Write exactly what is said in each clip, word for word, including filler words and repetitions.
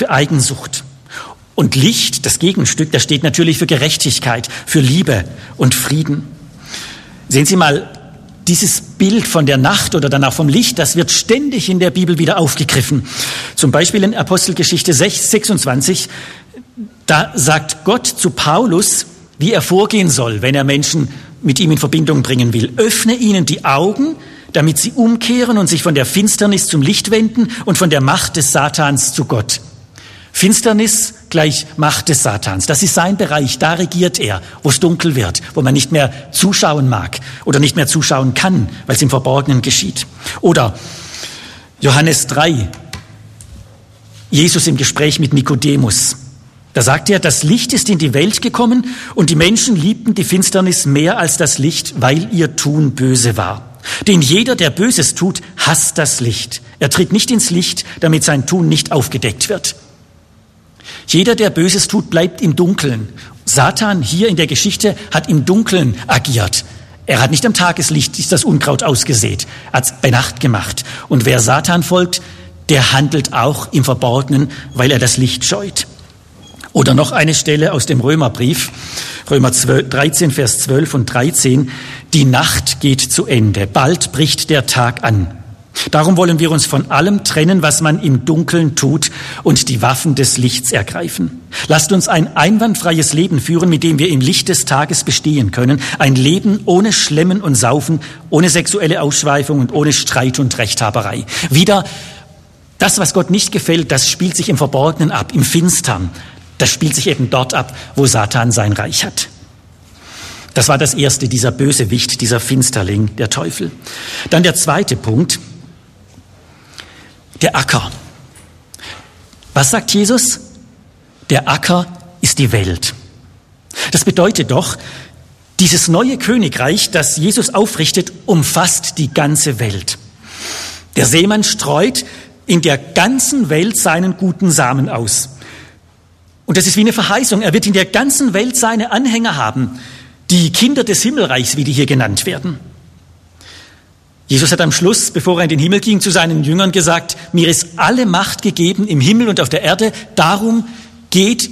für Eigensucht. Und Licht, das Gegenstück, das steht natürlich für Gerechtigkeit, für Liebe und Frieden. Sehen Sie mal, dieses Bild von der Nacht oder dann auch vom Licht, das wird ständig in der Bibel wieder aufgegriffen. Zum Beispiel in Apostelgeschichte sechsundzwanzig, da sagt Gott zu Paulus, wie er vorgehen soll, wenn er Menschen mit ihm in Verbindung bringen will. Öffne ihnen die Augen, damit sie umkehren und sich von der Finsternis zum Licht wenden und von der Macht des Satans zu Gott. Finsternis gleich Macht des Satans. Das ist sein Bereich, da regiert er, wo es dunkel wird, wo man nicht mehr zuschauen mag oder nicht mehr zuschauen kann, weil es im Verborgenen geschieht. Oder Johannes drei, Jesus im Gespräch mit Nikodemus. Da sagt er, das Licht ist in die Welt gekommen und die Menschen liebten die Finsternis mehr als das Licht, weil ihr Tun böse war. Denn jeder, der Böses tut, hasst das Licht. Er tritt nicht ins Licht, damit sein Tun nicht aufgedeckt wird. Jeder, der Böses tut, bleibt im Dunkeln. Satan hier in der Geschichte hat im Dunkeln agiert. Er hat nicht am Tageslicht ist das Unkraut ausgesät, hat es bei Nacht gemacht. Und wer Satan folgt, der handelt auch im Verborgenen, weil er das Licht scheut. Oder noch eine Stelle aus dem Römerbrief, Römer dreizehn, Vers zwölf und dreizehn. Die Nacht geht zu Ende, bald bricht der Tag an. Darum wollen wir uns von allem trennen, was man im Dunkeln tut, und die Waffen des Lichts ergreifen. Lasst uns ein einwandfreies Leben führen, mit dem wir im Licht des Tages bestehen können. Ein Leben ohne Schlemmen und Saufen, ohne sexuelle Ausschweifung und ohne Streit und Rechthaberei. Wieder, das, was Gott nicht gefällt, das spielt sich im Verborgenen ab, im Finstern. Das spielt sich eben dort ab, wo Satan sein Reich hat. Das war das erste, dieser Bösewicht, dieser Finsterling, der Teufel. Dann der zweite Punkt, der Acker. Was sagt Jesus? Der Acker ist die Welt. Das bedeutet doch, dieses neue Königreich, das Jesus aufrichtet, umfasst die ganze Welt. Der Seemann streut in der ganzen Welt seinen guten Samen aus. Und das ist wie eine Verheißung. Er wird in der ganzen Welt seine Anhänger haben, die Kinder des Himmelreichs, wie die hier genannt werden. Jesus hat am Schluss, bevor er in den Himmel ging, zu seinen Jüngern gesagt, mir ist alle Macht gegeben im Himmel und auf der Erde, darum geht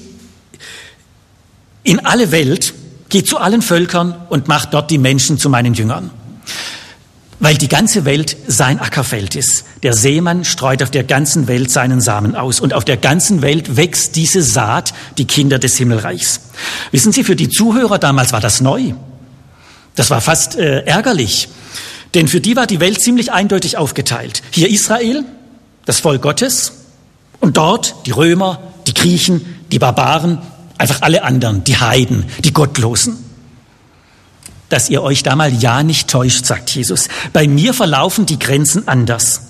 in alle Welt, geht zu allen Völkern und macht dort die Menschen zu meinen Jüngern. Weil die ganze Welt sein Ackerfeld ist. Der Seemann streut auf der ganzen Welt seinen Samen aus und auf der ganzen Welt wächst diese Saat, die Kinder des Himmelreichs. Wissen Sie, für die Zuhörer damals war das neu. Das war fast äh, ärgerlich, denn für die war die Welt ziemlich eindeutig aufgeteilt. Hier Israel, das Volk Gottes, und dort die Römer, die Griechen, die Barbaren, einfach alle anderen, die Heiden, die Gottlosen. Dass ihr euch da mal ja nicht täuscht, sagt Jesus. Bei mir verlaufen die Grenzen anders.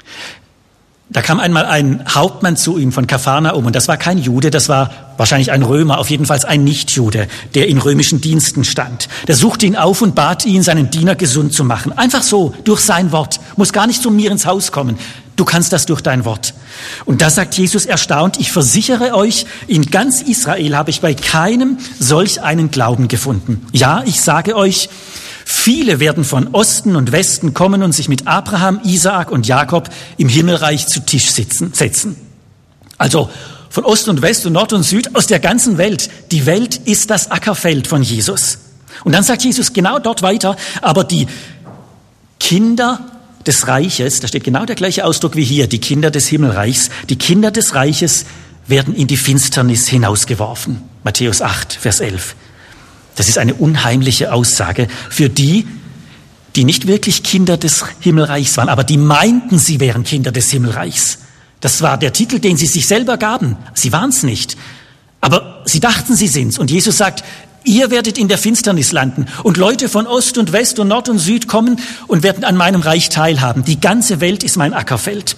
Da kam einmal ein Hauptmann zu ihm von Kapharnaum und das war kein Jude, das war wahrscheinlich ein Römer, auf jeden Fall ein Nichtjude, der in römischen Diensten stand. Der suchte ihn auf und bat ihn, seinen Diener gesund zu machen. Einfach so, durch sein Wort. Muss gar nicht zu mir ins Haus kommen. Du kannst das durch dein Wort. Und da sagt Jesus erstaunt, ich versichere euch, in ganz Israel habe ich bei keinem solch einen Glauben gefunden. Ja, ich sage euch, viele werden von Osten und Westen kommen und sich mit Abraham, Isaak und Jakob im Himmelreich zu Tisch sitzen, setzen. Also von Ost und West und Nord und Süd, aus der ganzen Welt. Die Welt ist das Ackerfeld von Jesus. Und dann sagt Jesus genau dort weiter, aber die Kinder des Reiches, da steht genau der gleiche Ausdruck wie hier, die Kinder des Himmelreichs, die Kinder des Reiches werden in die Finsternis hinausgeworfen. Matthäus acht, Vers elf. Das ist eine unheimliche Aussage für die, die nicht wirklich Kinder des Himmelreichs waren, aber die meinten, sie wären Kinder des Himmelreichs. Das war der Titel, den sie sich selber gaben. Sie waren es nicht, aber sie dachten, sie sind's. Und Jesus sagt, ihr werdet in der Finsternis landen und Leute von Ost und West und Nord und Süd kommen und werden an meinem Reich teilhaben. Die ganze Welt ist mein Ackerfeld.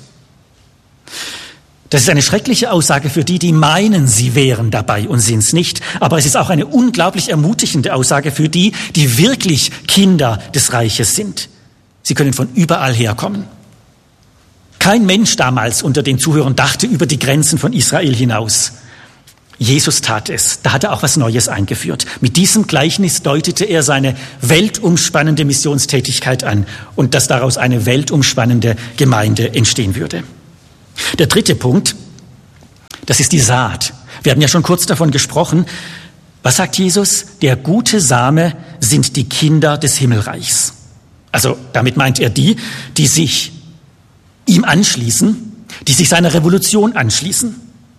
Das ist eine schreckliche Aussage für die, die meinen, sie wären dabei und sind's nicht. Aber es ist auch eine unglaublich ermutigende Aussage für die, die wirklich Kinder des Reiches sind. Sie können von überall herkommen. Kein Mensch damals unter den Zuhörern dachte über die Grenzen von Israel hinaus. Jesus tat es. Da hat er auch was Neues eingeführt. Mit diesem Gleichnis deutete er seine weltumspannende Missionstätigkeit an und dass daraus eine weltumspannende Gemeinde entstehen würde. Der dritte Punkt, Das ist die Saat. Wir hatten ja schon kurz davon gesprochen. Was sagt Jesus? Der gute Same sind die Kinder des Himmelreichs. Also damit meint er die, die sich ihm anschließen, die sich seiner Revolution anschließen.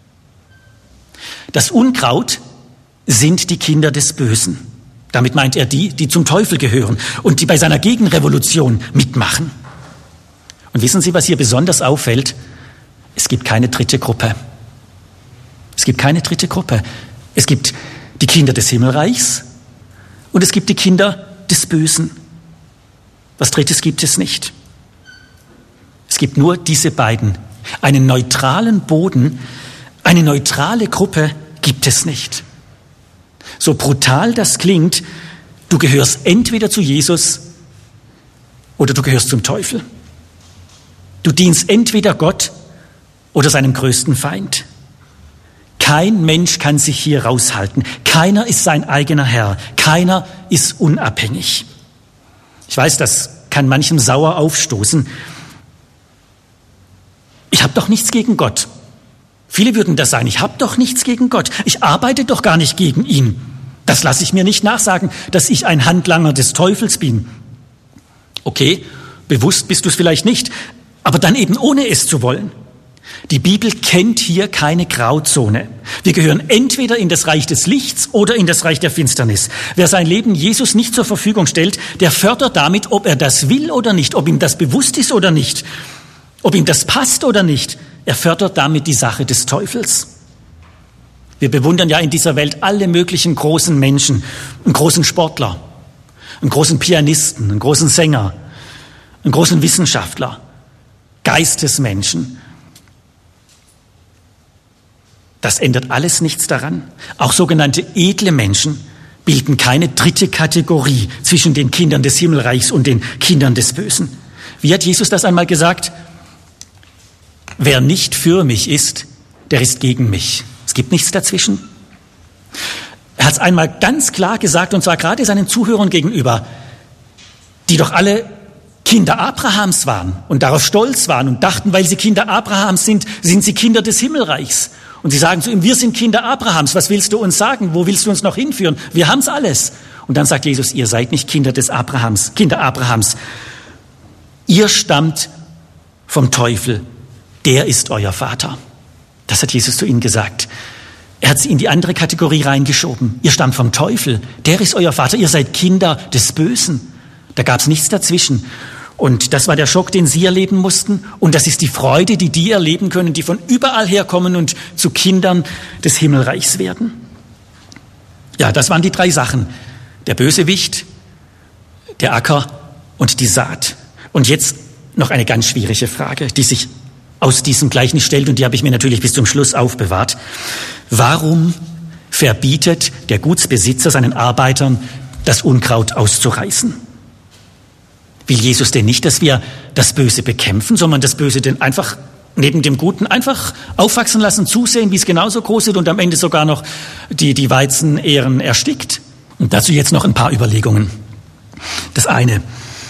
Das Unkraut sind die Kinder des Bösen. Damit meint er die, die zum Teufel gehören und die bei seiner Gegenrevolution mitmachen. Und wissen Sie, was hier besonders auffällt? Es gibt keine dritte Gruppe. Es gibt keine dritte Gruppe. Es gibt die Kinder des Himmelreichs und es gibt die Kinder des Bösen. Was Drittes gibt es nicht. Es gibt nur diese beiden. Einen neutralen Boden, eine neutrale Gruppe gibt es nicht. So brutal das klingt, du gehörst entweder zu Jesus oder du gehörst zum Teufel. Du dienst entweder Gott oder seinem größten Feind. Kein Mensch kann sich hier raushalten. Keiner ist sein eigener Herr. Keiner ist unabhängig. Ich weiß, das kann manchem sauer aufstoßen. Ich habe doch nichts gegen Gott. Viele würden das sagen, ich habe doch nichts gegen Gott. Ich arbeite doch gar nicht gegen ihn. Das lasse ich mir nicht nachsagen, dass ich ein Handlanger des Teufels bin. Okay, bewusst bist du es vielleicht nicht, aber dann eben ohne es zu wollen. Die Bibel kennt hier keine Grauzone. Wir gehören entweder in das Reich des Lichts oder in das Reich der Finsternis. Wer sein Leben Jesus nicht zur Verfügung stellt, der fördert damit, ob er das will oder nicht, ob ihm das bewusst ist oder nicht, ob ihm das passt oder nicht. Er fördert damit die Sache des Teufels. Wir bewundern ja in dieser Welt alle möglichen großen Menschen, einen großen Sportler, einen großen Pianisten, einen großen Sänger, einen großen Wissenschaftler, Geistesmenschen. Das ändert alles nichts daran. Auch sogenannte edle Menschen bilden keine dritte Kategorie zwischen den Kindern des Himmelreichs und den Kindern des Bösen. Wie hat Jesus das einmal gesagt? Wer nicht für mich ist, der ist gegen mich. Es gibt nichts dazwischen. Er hat es einmal ganz klar gesagt, und zwar gerade seinen Zuhörern gegenüber, die doch alle Kinder Abrahams waren und darauf stolz waren und dachten, weil sie Kinder Abrahams sind, sind sie Kinder des Himmelreichs. Und sie sagen zu ihm, wir sind Kinder Abrahams, was willst du uns sagen? Wo willst du uns noch hinführen? Wir haben's alles. Und dann sagt Jesus, ihr seid nicht Kinder des Abrahams, Kinder Abrahams. Ihr stammt vom Teufel, der ist euer Vater. Das hat Jesus zu ihnen gesagt. Er hat sie in die andere Kategorie reingeschoben. Ihr stammt vom Teufel, der ist euer Vater. Ihr seid Kinder des Bösen. Da gab's nichts dazwischen. Und das war der Schock, den sie erleben mussten. Und das ist die Freude, die die erleben können, die von überall herkommen und zu Kindern des Himmelreichs werden. Ja, das waren die drei Sachen. Der Bösewicht, der Acker und die Saat. Und jetzt noch eine ganz schwierige Frage, die sich aus diesem Gleichnis stellt. Und die habe ich mir natürlich bis zum Schluss aufbewahrt. Warum verbietet der Gutsbesitzer seinen Arbeitern, das Unkraut auszureißen? Will Jesus denn nicht, dass wir das Böse bekämpfen, sondern das Böse denn einfach neben dem Guten einfach aufwachsen lassen, zusehen, wie es genauso groß ist und am Ende sogar noch die, die Weizenähren erstickt? Und dazu jetzt noch ein paar Überlegungen. Das eine,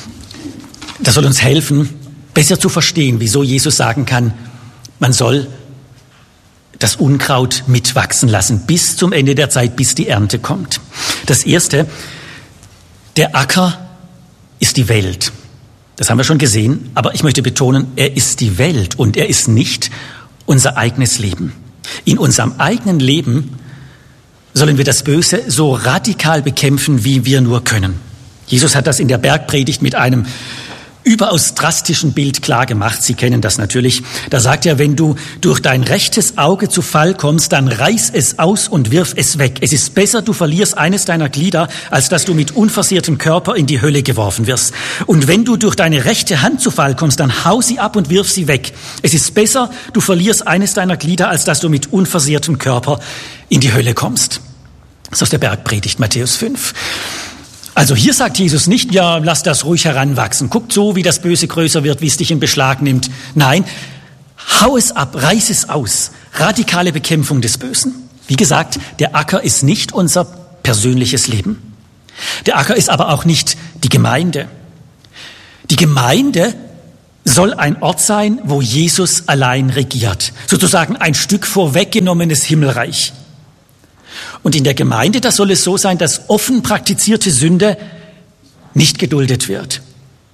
das soll uns helfen, besser zu verstehen, wieso Jesus sagen kann, man soll das Unkraut mitwachsen lassen bis zum Ende der Zeit, bis die Ernte kommt. Das erste, der Acker ist die Welt. Das haben wir schon gesehen, aber ich möchte betonen, er ist die Welt und er ist nicht unser eigenes Leben. In unserem eigenen Leben sollen wir das Böse so radikal bekämpfen, wie wir nur können. Jesus hat das in der Bergpredigt mit einem überaus drastischen Bild klar gemacht. Sie kennen das natürlich. Da sagt er, wenn du durch dein rechtes Auge zu Fall kommst, dann reiß es aus und wirf es weg. Es ist besser, du verlierst eines deiner Glieder, als dass du mit unversehrtem Körper in die Hölle geworfen wirst. Und wenn du durch deine rechte Hand zu Fall kommst, dann hau sie ab und wirf sie weg. Es ist besser, du verlierst eines deiner Glieder, als dass du mit unversehrtem Körper in die Hölle kommst. Das ist aus der Bergpredigt, Matthäus fünf. Also hier sagt Jesus nicht, ja, lass das ruhig heranwachsen. Guckt so, wie das Böse größer wird, wie es dich in Beschlag nimmt. Nein, hau es ab, reiß es aus. Radikale Bekämpfung des Bösen. Wie gesagt, der Acker ist nicht unser persönliches Leben. Der Acker ist aber auch nicht die Gemeinde. Die Gemeinde soll ein Ort sein, wo Jesus allein regiert. Sozusagen ein Stück vorweggenommenes Himmelreich. Und in der Gemeinde, da soll es so sein, dass offen praktizierte Sünde nicht geduldet wird.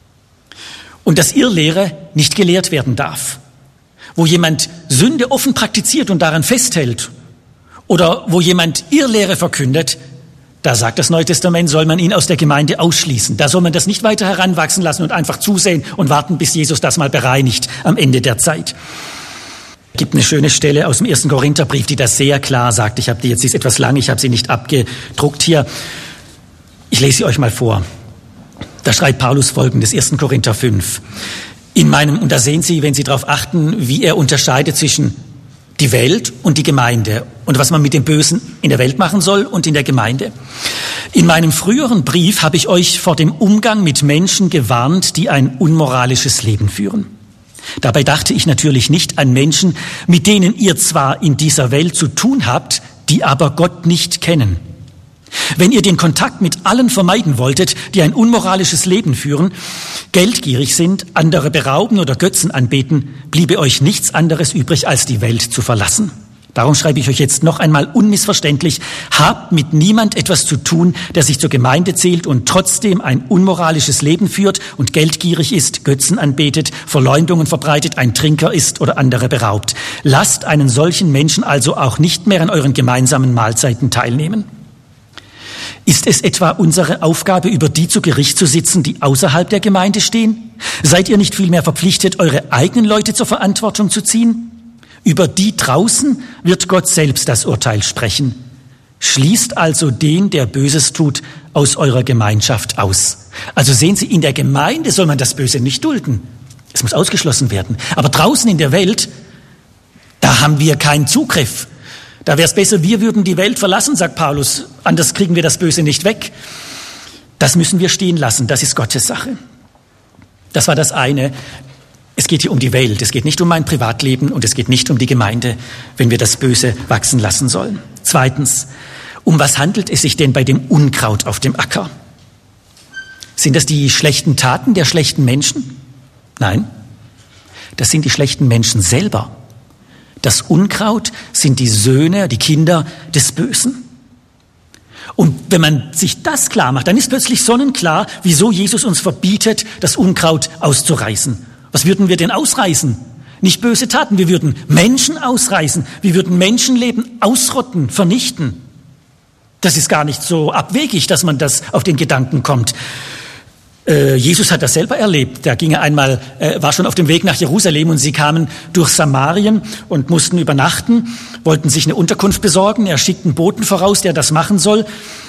Und dass Irrlehre nicht gelehrt werden darf. Wo jemand Sünde offen praktiziert und daran festhält, oder wo jemand Irrlehre verkündet, da sagt das Neue Testament, soll man ihn aus der Gemeinde ausschließen. Da soll man das nicht weiter heranwachsen lassen und einfach zusehen und warten, bis Jesus das mal bereinigt am Ende der Zeit. Es gibt eine schöne Stelle aus dem ersten Korintherbrief, die das sehr klar sagt. Ich habe die jetzt, sie ist etwas lang, ich habe sie nicht abgedruckt hier. Ich lese sie euch mal vor. Da schreibt Paulus Folgendes, ersten Korinther fünf. In meinem, und da sehen Sie, wenn Sie darauf achten, wie er unterscheidet zwischen die Welt und die Gemeinde und was man mit dem Bösen in der Welt machen soll und in der Gemeinde. In meinem früheren Brief habe ich euch vor dem Umgang mit Menschen gewarnt, die ein unmoralisches Leben führen. Dabei dachte ich natürlich nicht an Menschen, mit denen ihr zwar in dieser Welt zu tun habt, die aber Gott nicht kennen. Wenn ihr den Kontakt mit allen vermeiden wolltet, die ein unmoralisches Leben führen, geldgierig sind, andere berauben oder Götzen anbeten, bliebe euch nichts anderes übrig, als die Welt zu verlassen. Darum schreibe ich euch jetzt noch einmal unmissverständlich, habt mit niemand etwas zu tun, der sich zur Gemeinde zählt und trotzdem ein unmoralisches Leben führt und geldgierig ist, Götzen anbetet, Verleumdungen verbreitet, ein Trinker ist oder andere beraubt. Lasst einen solchen Menschen also auch nicht mehr an euren gemeinsamen Mahlzeiten teilnehmen. Ist es etwa unsere Aufgabe, über die zu Gericht zu sitzen, die außerhalb der Gemeinde stehen? Seid ihr nicht vielmehr verpflichtet, eure eigenen Leute zur Verantwortung zu ziehen? Über die draußen wird Gott selbst das Urteil sprechen. Schließt also den, der Böses tut, aus eurer Gemeinschaft aus. Also sehen Sie, in der Gemeinde soll man das Böse nicht dulden. Es muss ausgeschlossen werden. Aber draußen in der Welt, da haben wir keinen Zugriff. Da wäre es besser, wir würden die Welt verlassen, sagt Paulus. Anders kriegen wir das Böse nicht weg. Das müssen wir stehen lassen. Das ist Gottes Sache. Das war das eine. Es geht hier um die Welt. Es geht nicht um mein Privatleben und es geht nicht um die Gemeinde, wenn wir das Böse wachsen lassen sollen. Zweitens, um was handelt es sich denn bei dem Unkraut auf dem Acker? Sind das die schlechten Taten der schlechten Menschen? Nein, das sind die schlechten Menschen selber. Das Unkraut sind die Söhne, die Kinder des Bösen. Und wenn man sich das klar macht, dann ist plötzlich sonnenklar, wieso Jesus uns verbietet, das Unkraut auszureißen. Was würden wir denn ausreißen? Nicht böse Taten, wir würden Menschen ausreißen, wir würden Menschenleben ausrotten, vernichten. Das ist gar nicht so abwegig, dass man das auf den Gedanken kommt. Äh, Jesus hat das selber erlebt. Da ging er einmal, äh, war schon auf dem Weg nach Jerusalem und sie kamen durch Samarien und mussten übernachten, wollten sich eine Unterkunft besorgen. Er schickt einen Boten voraus, der das machen soll.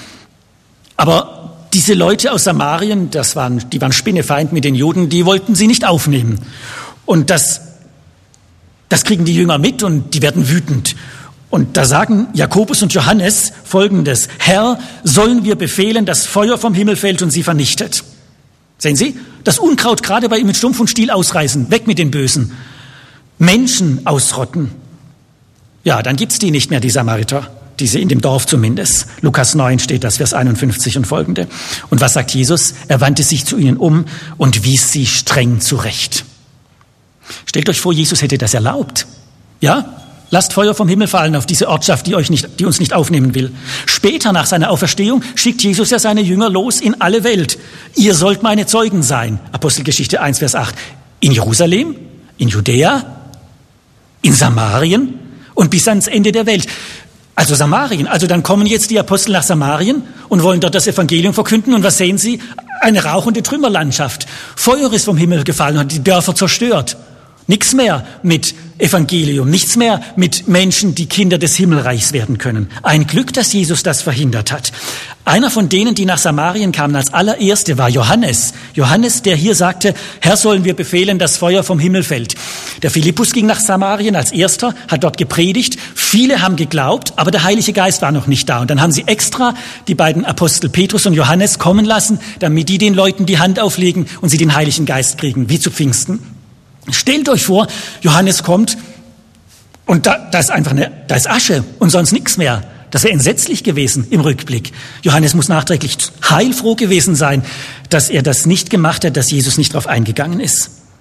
Aber diese Leute aus Samarien, das waren, die waren Spinnefeind mit den Juden, die wollten sie nicht aufnehmen. Und das, das kriegen die Jünger mit und die werden wütend. Und da sagen Jakobus und Johannes Folgendes: Herr, sollen wir befehlen, dass Feuer vom Himmel fällt und sie vernichtet? Sehen Sie? Das Unkraut gerade bei ihm mit Stumpf und Stiel ausreißen, weg mit den Bösen. Menschen ausrotten. Ja, dann gibt's die nicht mehr, die Samariter. Diese in dem Dorf zumindest. Lukas neun steht das, Vers einundfünfzig und folgende. Und was sagt Jesus? Er wandte sich zu ihnen um und wies sie streng zurecht. Stellt euch vor, Jesus hätte das erlaubt. Ja? Lasst Feuer vom Himmel fallen auf diese Ortschaft, die euch nicht, die uns nicht aufnehmen will. Später nach seiner Auferstehung schickt Jesus ja seine Jünger los in alle Welt. Ihr sollt meine Zeugen sein. Apostelgeschichte eins, Vers acht. In Jerusalem, in Judäa, in Samarien und bis ans Ende der Welt. Also Samarien. Also dann kommen jetzt die Apostel nach Samarien und wollen dort das Evangelium verkünden. Und was sehen sie? Eine rauchende Trümmerlandschaft. Feuer ist vom Himmel gefallen und hat die Dörfer zerstört. Nichts mehr mit Evangelium, nichts mehr mit Menschen, die Kinder des Himmelreichs werden können. Ein Glück, dass Jesus das verhindert hat. Einer von denen, die nach Samarien kamen als allererste, war Johannes. Johannes, der hier sagte, Herr, sollen wir befehlen, dass Feuer vom Himmel fällt. Der Philippus ging nach Samarien als erster, hat dort gepredigt. Viele haben geglaubt, aber der Heilige Geist war noch nicht da. Und dann haben sie extra die beiden Apostel Petrus und Johannes kommen lassen, damit die den Leuten die Hand auflegen und sie den Heiligen Geist kriegen, wie zu Pfingsten. Stellt euch vor, Johannes kommt und da, da ist einfach eine, da ist Asche und sonst nichts mehr. Das wäre entsetzlich gewesen im Rückblick. Johannes muss nachträglich heilfroh gewesen sein, dass er das nicht gemacht hat, dass Jesus nicht darauf eingegangen ist.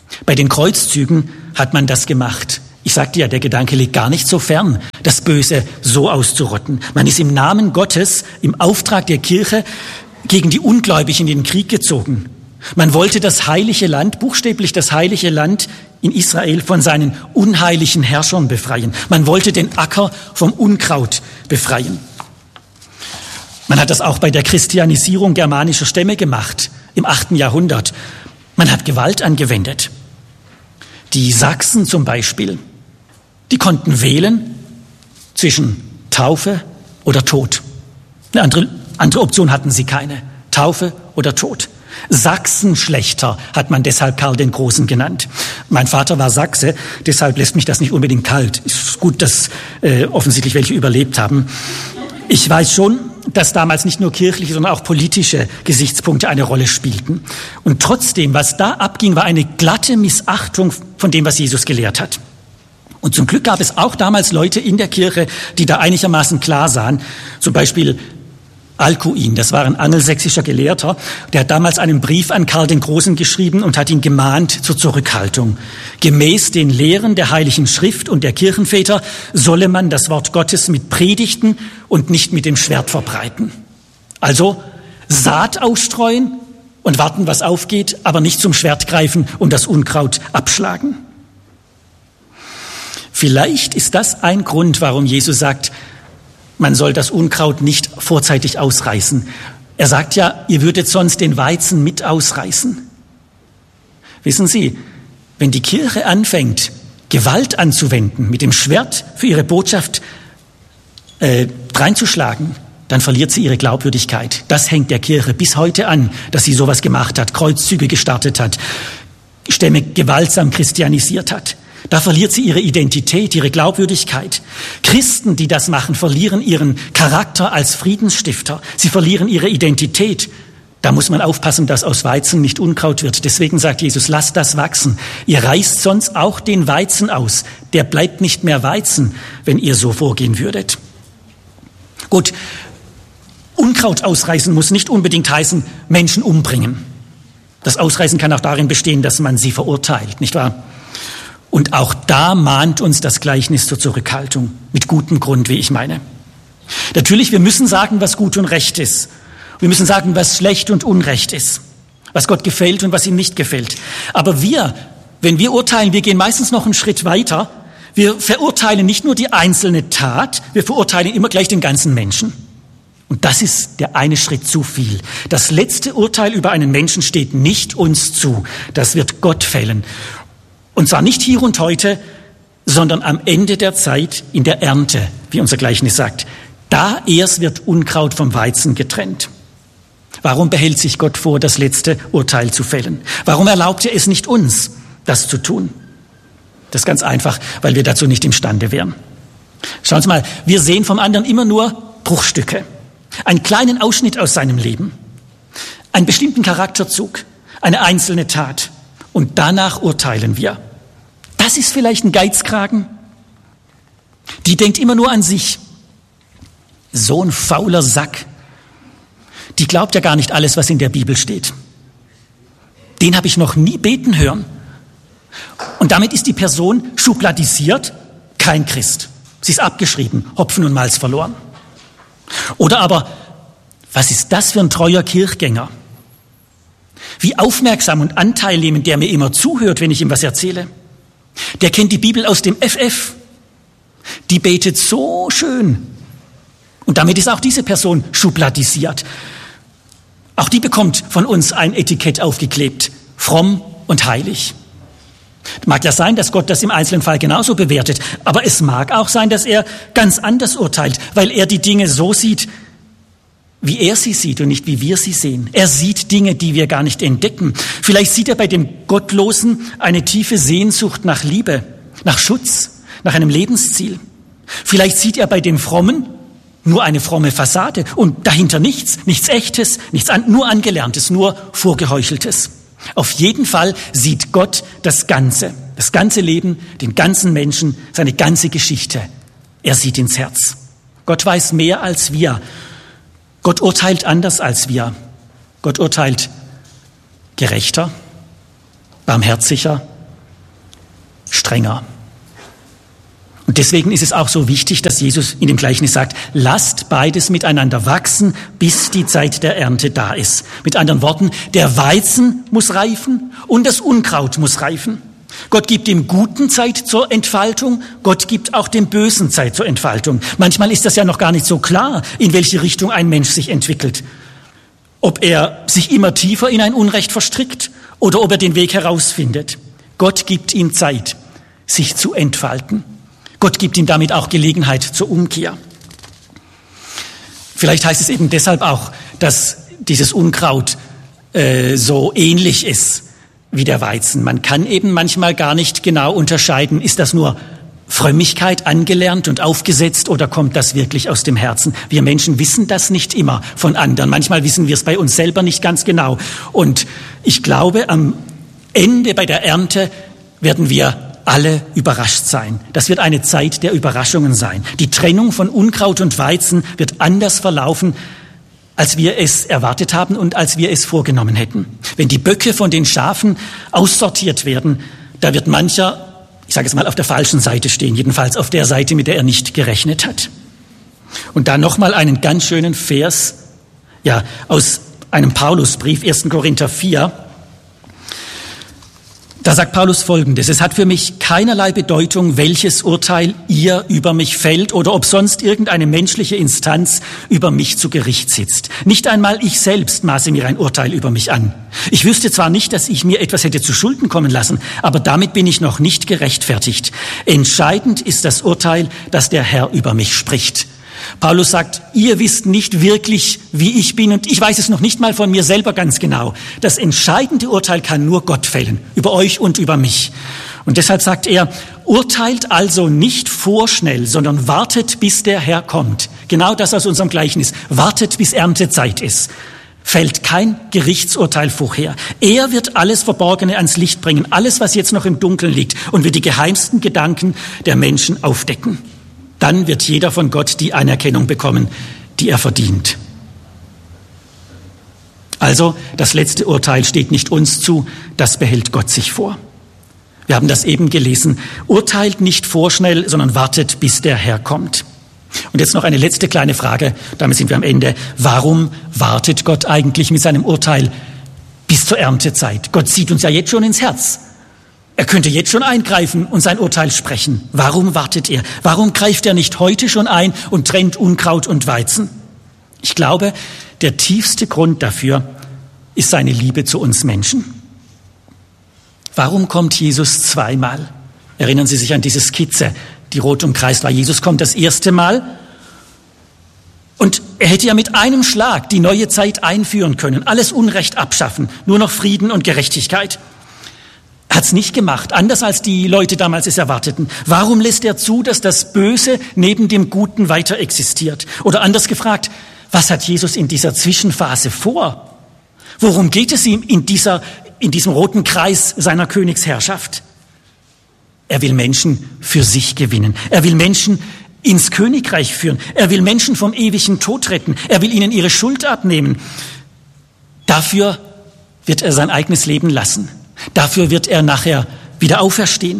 Bei den Kreuzzügen hat man das gemacht. Ich sagte ja, der Gedanke liegt gar nicht so fern, das Böse so auszurotten. Man ist im Namen Gottes, im Auftrag der Kirche gegen die Ungläubigen in den Krieg gezogen. Man wollte das heilige Land, buchstäblich das heilige Land in Israel von seinen unheiligen Herrschern befreien. Man wollte den Acker vom Unkraut befreien. Man hat das auch bei der Christianisierung germanischer Stämme gemacht, im achten Jahrhundert. Man hat Gewalt angewendet. Die Sachsen zum Beispiel, die konnten wählen zwischen Taufe oder Tod. Eine andere, andere Option hatten sie keine. Taufe oder Tod. Sachsenschlechter hat man deshalb Karl den Großen genannt. Mein Vater war Sachse, deshalb lässt mich das nicht unbedingt kalt. Ist gut, dass äh, offensichtlich welche überlebt haben. Ich weiß schon, dass damals nicht nur kirchliche, sondern auch politische Gesichtspunkte eine Rolle spielten. Und trotzdem, was da abging, war eine glatte Missachtung von dem, was Jesus gelehrt hat. Und zum Glück gab es auch damals Leute in der Kirche, die da einigermaßen klar sahen. Zum Beispiel Alcuin, das war ein angelsächsischer Gelehrter, der hat damals einen Brief an Karl den Großen geschrieben und hat ihn gemahnt zur Zurückhaltung. Gemäß den Lehren der Heiligen Schrift und der Kirchenväter solle man das Wort Gottes mit Predigten und nicht mit dem Schwert verbreiten. Also Saat ausstreuen und warten, was aufgeht, aber nicht zum Schwert greifen und das Unkraut abschlagen. Vielleicht ist das ein Grund, warum Jesus sagt, man soll das Unkraut nicht vorzeitig ausreißen. Er sagt ja, ihr würdet sonst den Weizen mit ausreißen. Wissen Sie, wenn die Kirche anfängt, Gewalt anzuwenden, mit dem Schwert für ihre Botschaft äh, reinzuschlagen, dann verliert sie ihre Glaubwürdigkeit. Das hängt der Kirche bis heute an, dass sie sowas gemacht hat, Kreuzzüge gestartet hat, Stämme gewaltsam christianisiert hat. Da verliert sie ihre Identität, ihre Glaubwürdigkeit. Christen, die das machen, verlieren ihren Charakter als Friedensstifter. Sie verlieren ihre Identität. Da muss man aufpassen, dass aus Weizen nicht Unkraut wird. Deswegen sagt Jesus, lasst das wachsen. Ihr reißt sonst auch den Weizen aus. Der bleibt nicht mehr Weizen, wenn ihr so vorgehen würdet. Gut, Unkraut ausreißen muss nicht unbedingt heißen, Menschen umbringen. Das Ausreißen kann auch darin bestehen, dass man sie verurteilt, nicht wahr? Und auch da mahnt uns das Gleichnis zur Zurückhaltung. Mit gutem Grund, wie ich meine. Natürlich, wir müssen sagen, was gut und recht ist. Wir müssen sagen, was schlecht und unrecht ist. Was Gott gefällt und was ihm nicht gefällt. Aber wir, wenn wir urteilen, wir gehen meistens noch einen Schritt weiter. Wir verurteilen nicht nur die einzelne Tat, wir verurteilen immer gleich den ganzen Menschen. Und das ist der eine Schritt zu viel. Das letzte Urteil über einen Menschen steht nicht uns zu. Das wird Gott fällen. Und zwar nicht hier und heute, sondern am Ende der Zeit in der Ernte, wie unser Gleichnis sagt. Da erst wird Unkraut vom Weizen getrennt. Warum behält sich Gott vor, das letzte Urteil zu fällen? Warum erlaubt er es nicht uns, das zu tun? Das ist ganz einfach, weil wir dazu nicht imstande wären. Schauen Sie mal, wir sehen vom anderen immer nur Bruchstücke. Einen kleinen Ausschnitt aus seinem Leben. Einen bestimmten Charakterzug. Eine einzelne Tat. Und danach urteilen wir. Das ist vielleicht ein Geizkragen. Die denkt immer nur an sich. So ein fauler Sack. Die glaubt ja gar nicht alles, was in der Bibel steht. Den habe ich noch nie beten hören. Und damit ist die Person schubladisiert, kein Christ. Sie ist abgeschrieben, Hopfen und Malz verloren. Oder aber, was ist das für ein treuer Kirchgänger? Wie aufmerksam und anteilnehmend der mir immer zuhört, wenn ich ihm was erzähle. Der kennt die Bibel aus dem F F. Die betet so schön. Und damit ist auch diese Person schubladisiert. Auch die bekommt von uns ein Etikett aufgeklebt. Fromm und heilig. Mag ja sein, dass Gott das im einzelnen Fall genauso bewertet. Aber es mag auch sein, dass er ganz anders urteilt, weil er die Dinge so sieht, wie er sie sieht und nicht wie wir sie sehen. Er sieht Dinge, die wir gar nicht entdecken. Vielleicht sieht er bei dem Gottlosen eine tiefe Sehnsucht nach Liebe, nach Schutz, nach einem Lebensziel. Vielleicht sieht er bei dem Frommen nur eine fromme Fassade und dahinter nichts, nichts Echtes, nichts an, nur Angelerntes, nur Vorgeheucheltes. Auf jeden Fall sieht Gott das Ganze, das ganze Leben, den ganzen Menschen, seine ganze Geschichte. Er sieht ins Herz. Gott weiß mehr als wir. Gott urteilt anders als wir. Gott urteilt gerechter, barmherziger, strenger. Und deswegen ist es auch so wichtig, dass Jesus in dem Gleichnis sagt, lasst beides miteinander wachsen, bis die Zeit der Ernte da ist. Mit anderen Worten, der Weizen muss reifen und das Unkraut muss reifen. Gott gibt dem Guten Zeit zur Entfaltung, Gott gibt auch dem Bösen Zeit zur Entfaltung. Manchmal ist das ja noch gar nicht so klar, in welche Richtung ein Mensch sich entwickelt. Ob er sich immer tiefer in ein Unrecht verstrickt oder ob er den Weg herausfindet. Gott gibt ihm Zeit, sich zu entfalten. Gott gibt ihm damit auch Gelegenheit zur Umkehr. Vielleicht heißt es eben deshalb auch, dass dieses Unkraut äh, so ähnlich ist wie der Weizen. Man kann eben manchmal gar nicht genau unterscheiden, ist das nur Frömmigkeit angelernt und aufgesetzt oder kommt das wirklich aus dem Herzen? Wir Menschen wissen das nicht immer von anderen. Manchmal wissen wir es bei uns selber nicht ganz genau. Und ich glaube, am Ende bei der Ernte werden wir alle überrascht sein. Das wird eine Zeit der Überraschungen sein. Die Trennung von Unkraut und Weizen wird anders verlaufen, als wir es erwartet haben und als wir es vorgenommen hätten. Wenn die Böcke von den Schafen aussortiert werden, da wird mancher, ich sage es mal, auf der falschen Seite stehen, jedenfalls auf der Seite, mit der er nicht gerechnet hat. Und da nochmal einen ganz schönen Vers, ja, aus einem Paulusbrief, erster Korinther vier. Da sagt Paulus Folgendes: Es hat für mich keinerlei Bedeutung, welches Urteil ihr über mich fällt oder ob sonst irgendeine menschliche Instanz über mich zu Gericht sitzt. Nicht einmal ich selbst maße mir ein Urteil über mich an. Ich wüsste zwar nicht, dass ich mir etwas hätte zu Schulden kommen lassen, aber damit bin ich noch nicht gerechtfertigt. Entscheidend ist das Urteil, das der Herr über mich spricht. Paulus sagt, ihr wisst nicht wirklich, wie ich bin und ich weiß es noch nicht mal von mir selber ganz genau. Das entscheidende Urteil kann nur Gott fällen, über euch und über mich. Und deshalb sagt er, urteilt also nicht vorschnell, sondern wartet, bis der Herr kommt. Genau das aus unserem Gleichnis. Wartet, bis Erntezeit ist. Fällt kein Gerichtsurteil vorher. Er wird alles Verborgene ans Licht bringen, alles, was jetzt noch im Dunkeln liegt, und wird die geheimsten Gedanken der Menschen aufdecken. Dann wird jeder von Gott die Anerkennung bekommen, die er verdient. Also, das letzte Urteil steht nicht uns zu, das behält Gott sich vor. Wir haben das eben gelesen. Urteilt nicht vorschnell, sondern wartet, bis der Herr kommt. Und jetzt noch eine letzte kleine Frage, damit sind wir am Ende. Warum wartet Gott eigentlich mit seinem Urteil bis zur Erntezeit? Gott sieht uns ja jetzt schon ins Herz. Er könnte jetzt schon eingreifen und sein Urteil sprechen. Warum wartet er? Warum greift er nicht heute schon ein und trennt Unkraut und Weizen? Ich glaube, der tiefste Grund dafür ist seine Liebe zu uns Menschen. Warum kommt Jesus zweimal? Erinnern Sie sich an diese Skizze, die rot umkreist war. Jesus kommt das erste Mal und er hätte ja mit einem Schlag die neue Zeit einführen können, alles Unrecht abschaffen, nur noch Frieden und Gerechtigkeit. Er hat es nicht gemacht, anders als die Leute damals es erwarteten. Warum lässt er zu, dass das Böse neben dem Guten weiter existiert? Oder anders gefragt, was hat Jesus in dieser Zwischenphase vor? Worum geht es ihm in dieser, in diesem roten Kreis seiner Königsherrschaft? Er will Menschen für sich gewinnen. Er will Menschen ins Königreich führen. Er will Menschen vom ewigen Tod retten. Er will ihnen ihre Schuld abnehmen. Dafür wird er sein eigenes Leben lassen. Dafür wird er nachher wieder auferstehen.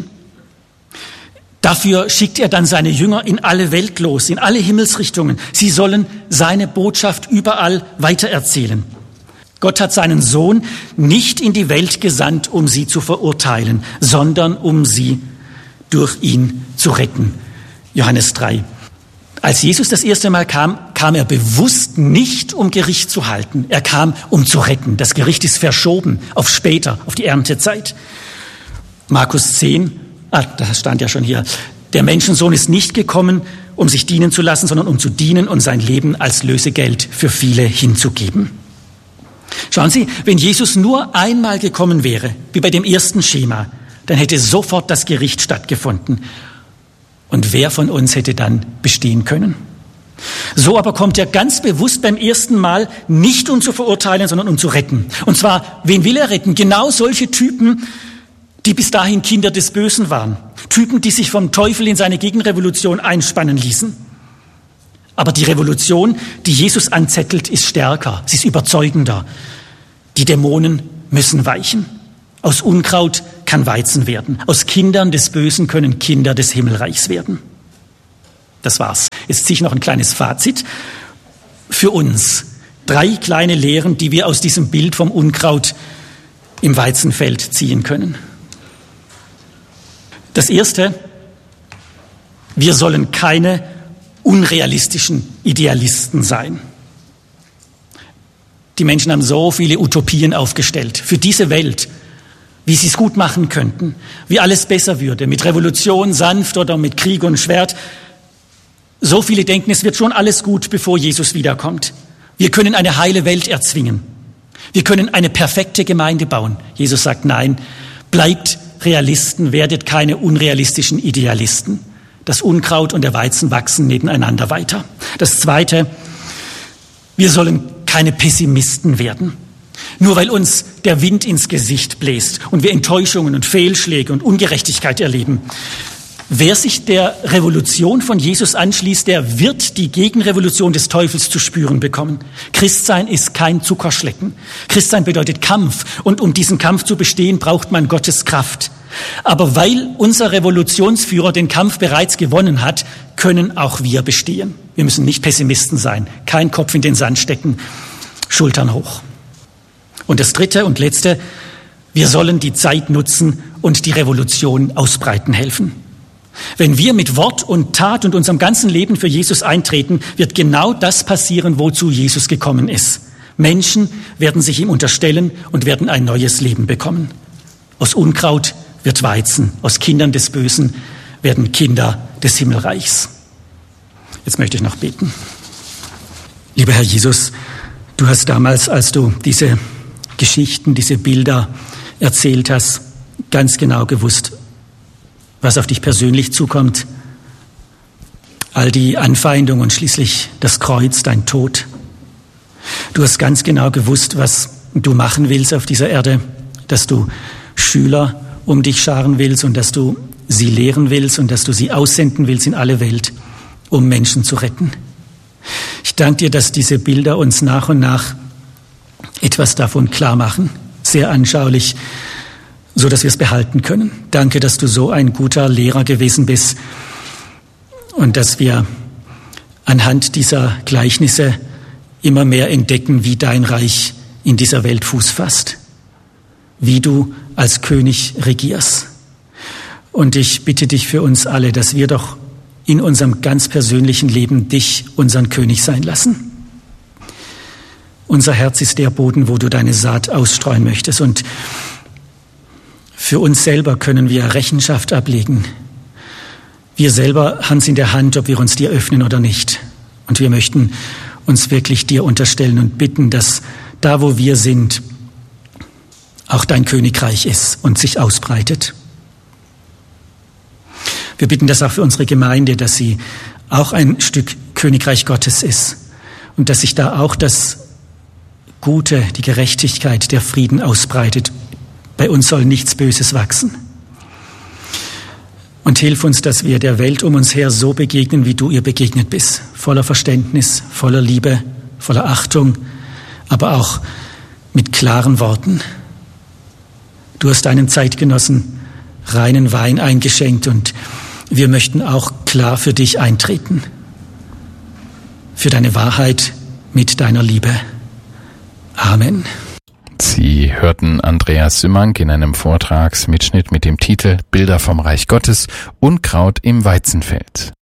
Dafür schickt er dann seine Jünger in alle Welt los, in alle Himmelsrichtungen. Sie sollen seine Botschaft überall weitererzählen. Gott hat seinen Sohn nicht in die Welt gesandt, um sie zu verurteilen, sondern um sie durch ihn zu retten. Johannes drei. Als Jesus das erste Mal kam, kam er bewusst nicht, um Gericht zu halten. Er kam, um zu retten. Das Gericht ist verschoben auf später, auf die Erntezeit. Markus zehn, ah, das stand ja schon hier. Der Menschensohn ist nicht gekommen, um sich dienen zu lassen, sondern um zu dienen und sein Leben als Lösegeld für viele hinzugeben. Schauen Sie, wenn Jesus nur einmal gekommen wäre, wie bei dem ersten Schema, dann hätte sofort das Gericht stattgefunden. Und wer von uns hätte dann bestehen können? So aber kommt er ganz bewusst beim ersten Mal nicht um zu verurteilen, sondern um zu retten. Und zwar, wen will er retten? Genau solche Typen, die bis dahin Kinder des Bösen waren. Typen, die sich vom Teufel in seine Gegenrevolution einspannen ließen. Aber die Revolution, die Jesus anzettelt, ist stärker, sie ist überzeugender. Die Dämonen müssen weichen. Aus Unkraut kann Weizen werden. Aus Kindern des Bösen können Kinder des Himmelreichs werden. Das war's. Jetzt ziehe ich noch ein kleines Fazit für uns. Drei kleine Lehren, die wir aus diesem Bild vom Unkraut im Weizenfeld ziehen können. Das erste: Wir sollen keine unrealistischen Idealisten sein. Die Menschen haben so viele Utopien aufgestellt für diese Welt, wie sie es gut machen könnten, wie alles besser würde, mit Revolution sanft oder mit Krieg und Schwert. So viele denken, es wird schon alles gut, bevor Jesus wiederkommt. Wir können eine heile Welt erzwingen. Wir können eine perfekte Gemeinde bauen. Jesus sagt, nein, bleibt Realisten, werdet keine unrealistischen Idealisten. Das Unkraut und der Weizen wachsen nebeneinander weiter. Das Zweite: Wir sollen keine Pessimisten werden. Nur weil uns der Wind ins Gesicht bläst und wir Enttäuschungen und Fehlschläge und Ungerechtigkeit erleben. Wer sich der Revolution von Jesus anschließt, der wird die Gegenrevolution des Teufels zu spüren bekommen. Christsein ist kein Zuckerschlecken. Christsein bedeutet Kampf. Und um diesen Kampf zu bestehen, braucht man Gottes Kraft. Aber weil unser Revolutionsführer den Kampf bereits gewonnen hat, können auch wir bestehen. Wir müssen nicht Pessimisten sein. Kein Kopf in den Sand stecken, Schultern hoch. Und das Dritte und Letzte: Wir sollen die Zeit nutzen und die Revolution ausbreiten helfen. Wenn wir mit Wort und Tat und unserem ganzen Leben für Jesus eintreten, wird genau das passieren, wozu Jesus gekommen ist. Menschen werden sich ihm unterstellen und werden ein neues Leben bekommen. Aus Unkraut wird Weizen, aus Kindern des Bösen werden Kinder des Himmelreichs. Jetzt möchte ich noch beten. Lieber Herr Jesus, du hast damals, als du diese Geschichten, diese Bilder erzählt hast, ganz genau gewusst, was auf dich persönlich zukommt. All die Anfeindung und schließlich das Kreuz, dein Tod. Du hast ganz genau gewusst, was du machen willst auf dieser Erde, dass du Schüler um dich scharen willst und dass du sie lehren willst und dass du sie aussenden willst in alle Welt, um Menschen zu retten. Ich danke dir, dass diese Bilder uns nach und nach etwas davon klar machen, sehr anschaulich, so dass wir es behalten können. Danke, dass du so ein guter Lehrer gewesen bist und dass wir anhand dieser Gleichnisse immer mehr entdecken, wie dein Reich in dieser Welt Fuß fasst, wie du als König regierst. Und ich bitte dich für uns alle, dass wir doch in unserem ganz persönlichen Leben dich unseren König sein lassen. Unser Herz ist der Boden, wo du deine Saat ausstreuen möchtest. Und für uns selber können wir Rechenschaft ablegen. Wir selber haben es in der Hand, ob wir uns dir öffnen oder nicht. Und wir möchten uns wirklich dir unterstellen und bitten, dass da, wo wir sind, auch dein Königreich ist und sich ausbreitet. Wir bitten das auch für unsere Gemeinde, dass sie auch ein Stück Königreich Gottes ist und dass sich da auch das Gute, die Gerechtigkeit, der Frieden ausbreitet. Bei uns soll nichts Böses wachsen. Und hilf uns, dass wir der Welt um uns her so begegnen, wie du ihr begegnet bist. Voller Verständnis, voller Liebe, voller Achtung, aber auch mit klaren Worten. Du hast deinen Zeitgenossen reinen Wein eingeschenkt und wir möchten auch klar für dich eintreten. Für deine Wahrheit mit deiner Liebe. Amen. Sie hörten Andreas Sümmank in einem Vortragsmitschnitt mit dem Titel Bilder vom Reich Gottes, Unkraut im Weizenfeld.